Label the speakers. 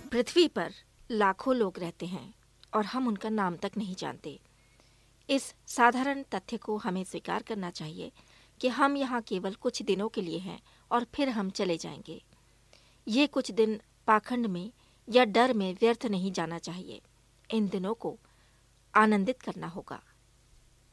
Speaker 1: पृथ्वी पर लाखों लोग रहते हैं और हम उनका नाम तक नहीं जानते। इस साधारण तथ्य को हमें स्वीकार करना चाहिए कि हम यहाँ केवल कुछ दिनों के लिए हैं और फिर हम चले जाएंगे। ये कुछ दिन पाखंड में या डर में व्यर्थ नहीं जाना चाहिए। इन दिनों को आनंदित करना होगा।